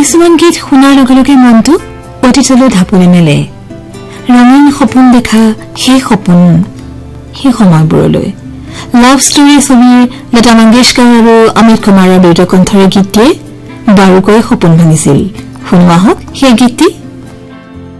কিছুমান গীত শুনাৰ লগে লগে মনটো অতীতলৈ ঢাপলি মেলে ৰঙীন সপোন দেখা সেই সপোন সেই সময়বোৰলৈ লাভ ষ্টৰী ছবিৰ লতা মংগেশকাৰ আৰু অমিত কুমাৰৰ দুটা কণ্ঠৰে গীতটিয়ে বাৰুকৈ সপোন ভাঙিছিল শুনোৱা হওক সেই গীতটি